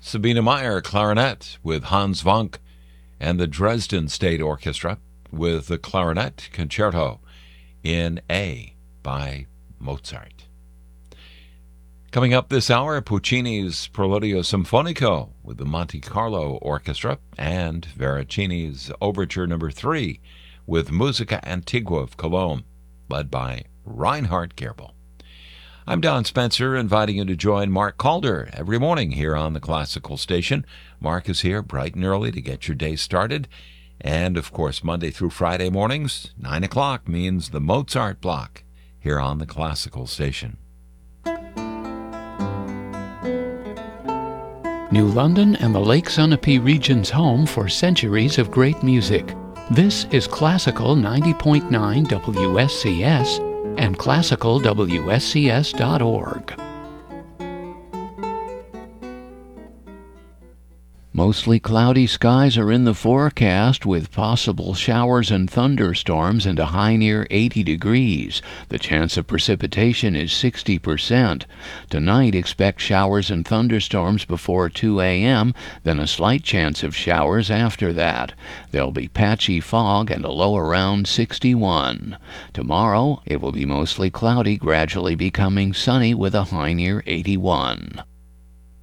Sabine Meyer, clarinet, with Hans Wank and the Dresden State Orchestra with the Clarinet Concerto in A by Mozart. Coming up this hour, Puccini's Preludio Sinfonico with the Monte Carlo Orchestra and Veracini's Overture No. 3 with Musica Antigua of Cologne, led by Reinhard Gerbel. I'm Don Spencer, inviting you to join Mark Calder every morning here on the Classical Station. Mark is here bright and early to get your day started. And, of course, Monday through Friday mornings, 9 o'clock means the Mozart block here on the Classical Station. New London and the Lake Sunapee region's home for centuries of great music. This is Classical 90.9 WSCS and classicalwscs.org. Mostly cloudy skies are in the forecast with possible showers and thunderstorms and a high near 80 degrees. The chance of precipitation is 60%. Tonight expect showers and thunderstorms before 2 a.m., then a slight chance of showers after that. There'll be patchy fog and a low around 61. Tomorrow it will be mostly cloudy, gradually becoming sunny with a high near 81.